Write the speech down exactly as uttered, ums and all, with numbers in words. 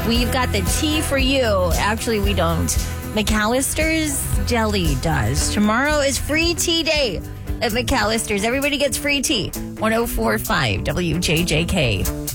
We've got the tea for you. Actually, we don't. McAllister's Deli does. Tomorrow is free tea day at McAllister's. Everybody gets free tea. one oh four point five W J J K.